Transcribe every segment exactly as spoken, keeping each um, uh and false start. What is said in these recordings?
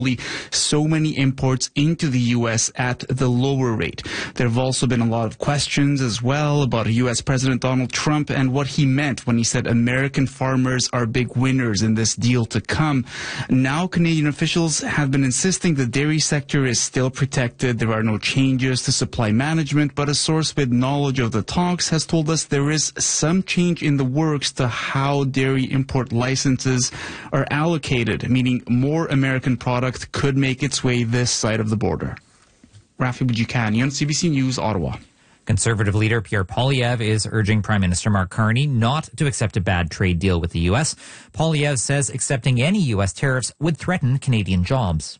so many imports into the U S at the lower rate. There have also been a lot of questions as well about U S President Donald Trump and what he meant when he said American farmers are big winners in this deal to come. Now Canadian officials have been insisting the dairy sector is still protected. There are no changes to supply management, but a source with knowledge of the talks has told us there is some change in the works to how dairy import licenses are allocated, meaning more American products could make its way this side of the border. Rafi Bujikanian, C B C News, Ottawa. Conservative leader Pierre Poilievre is urging Prime Minister Mark Carney not to accept a bad trade deal with the U S. Poilievre says accepting any U S tariffs would threaten Canadian jobs.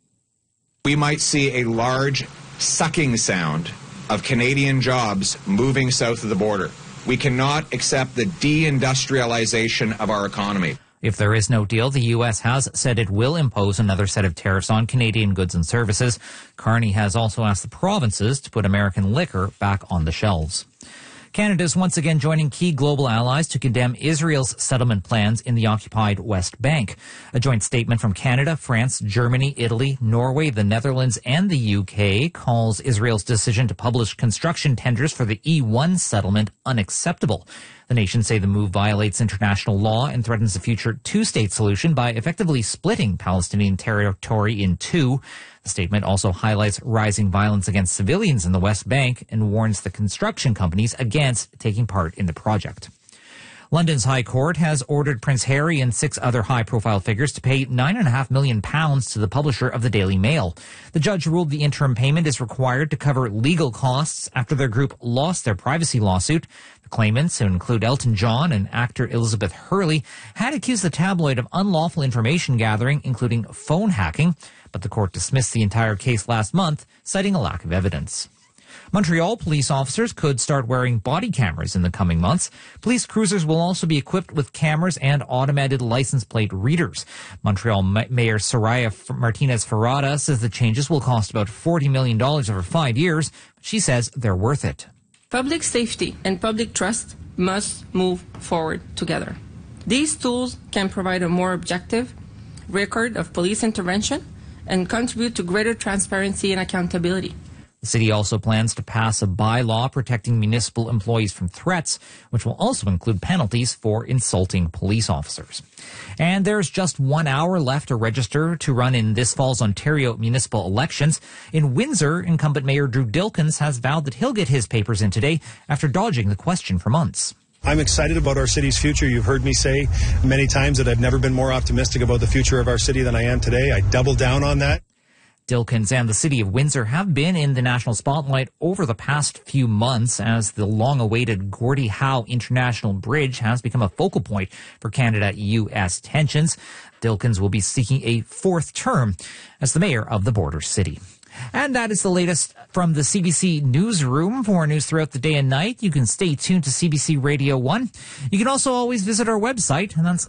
We might see a large sucking sound of Canadian jobs moving south of the border. We cannot accept the deindustrialization of our economy. If there is no deal, the U S has said it will impose another set of tariffs on Canadian goods and services. Carney has also asked the provinces to put American liquor back on the shelves. Canada is once again joining key global allies to condemn Israel's settlement plans in the occupied West Bank. A joint statement from Canada, France, Germany, Italy, Norway, the Netherlands, and the U K calls Israel's decision to publish construction tenders for the E one settlement unacceptable. The nations say the move violates international law and threatens a future two-state solution by effectively splitting Palestinian territory in two. The statement also highlights rising violence against civilians in the West Bank and warns the construction companies against taking part in the project. London's High Court has ordered Prince Harry and six other high-profile figures to pay nine point five million pounds to the publisher of the Daily Mail. The judge ruled the interim payment is required to cover legal costs after their group lost their privacy lawsuit. The claimants, who include Elton John and actor Elizabeth Hurley, had accused the tabloid of unlawful information gathering, including phone hacking, but the court dismissed the entire case last month, citing a lack of evidence. Montreal police officers could start wearing body cameras in the coming months. Police cruisers will also be equipped with cameras and automated license plate readers. Montreal Mayor Soraya Martinez-Ferrada says the changes will cost about forty million dollars over five years. She says they're worth it. Public safety and public trust must move forward together. These tools can provide a more objective record of police intervention and contribute to greater transparency and accountability. The city also plans to pass a bylaw protecting municipal employees from threats, which will also include penalties for insulting police officers. And there's just one hour left to register to run in this fall's Ontario municipal elections. In Windsor, incumbent Mayor Drew Dilkens has vowed that he'll get his papers in today after dodging the question for months. I'm excited about our city's future. You've heard me say many times that I've never been more optimistic about the future of our city than I am today. I double down on that. Dilkens and the city of Windsor have been in the national spotlight over the past few months as the long-awaited Gordie Howe International Bridge has become a focal point for Canada-U S tensions. Dilkens will be seeking a fourth term as the mayor of the border city. And that is the latest from the C B C newsroom. For more news throughout the day and night, you can stay tuned to C B C Radio one. You can also always visit our website, and that's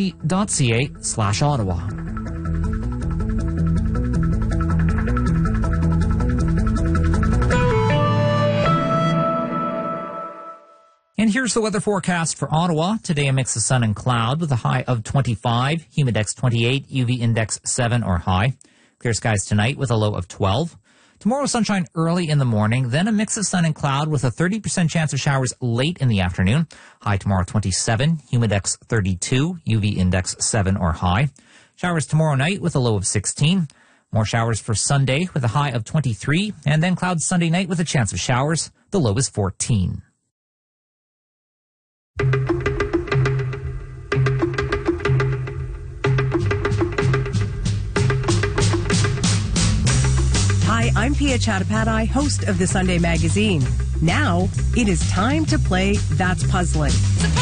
cbc.ca slash Ottawa. And here's the weather forecast for Ottawa. Today, a mix of sun and cloud with a high of twenty-five, humidex twenty-eight, U V index seven or high. Clear skies tonight with a low of twelve. Tomorrow, sunshine early in the morning, then a mix of sun and cloud with a thirty percent chance of showers late in the afternoon. High tomorrow twenty-seven, humidex thirty-two, U V index seven or high. Showers tomorrow night with a low of sixteen. More showers for Sunday with a high of twenty-three, and then clouds Sunday night with a chance of showers. The low is fourteen. Hi, I'm Pia Chattopadhyay, host of the Sunday Magazine. Now, it is time to play That's Puzzling.